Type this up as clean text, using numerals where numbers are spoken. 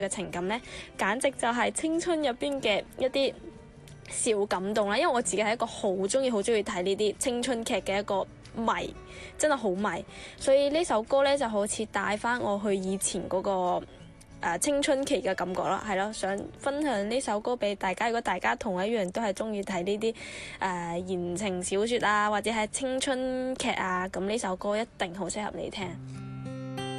嘅情感呢，簡直就係青春入邊嘅一啲小感動啦。因為我自己係一個好中意睇呢啲青春劇嘅一個迷，真係好迷，所以呢首歌呢，就好似帶翻我去以前嗰個青春期嘅感覺啦，係咯，想分享呢首歌俾大家。如果大家同我一樣都係中意睇呢啲言情小說啊，或者係青春劇啊，咁呢首歌一定好適合你聽。